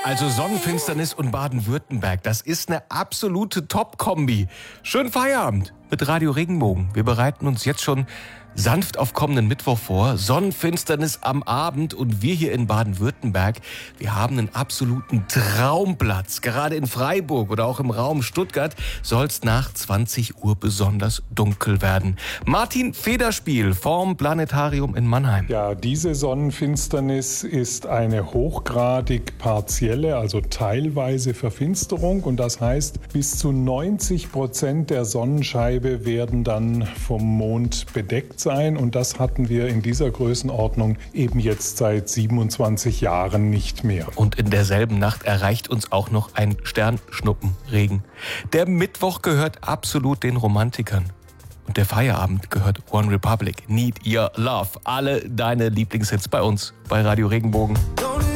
Also Sonnenfinsternis und Baden-Württemberg, das ist eine absolute Top-Kombi. Schönen Feierabend mit Radio Regenbogen. Wir bereiten uns jetzt schon sanft auf kommenden Mittwoch vor. Sonnenfinsternis am Abend und wir hier in Baden-Württemberg, wir haben einen absoluten Traumplatz. Gerade in Freiburg oder auch im Raum Stuttgart soll es nach 20 Uhr besonders dunkel werden. Martin Federspiel vom Planetarium in Mannheim. Ja, diese Sonnenfinsternis ist eine hochgradig partielle, also teilweise Verfinsterung. Und das heißt, bis zu 90% der Sonnenscheibe werden dann vom Mond bedeckt sein. Und das hatten wir in dieser Größenordnung eben jetzt seit 27 Jahren nicht mehr. Und in derselben Nacht erreicht uns auch noch ein Sternschnuppenregen. Der Mittwoch gehört absolut den Romantikern. Und der Feierabend gehört One Republic. Need Your Love. Alle deine Lieblingshits bei uns bei Radio Regenbogen.